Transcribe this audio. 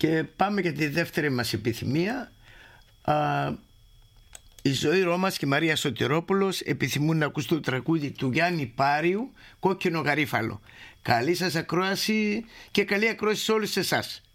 Και πάμε για τη δεύτερη μας επιθυμία. Η Ζωή Ρώμας και η Μαρία Σωτηρόπουλος επιθυμούν να ακούσουν το τραγούδι του Γιάννη Πάριου, Κόκκινο Γαρίφαλο. Καλή σας ακρόαση και καλή ακρόαση σε όλους εσάς.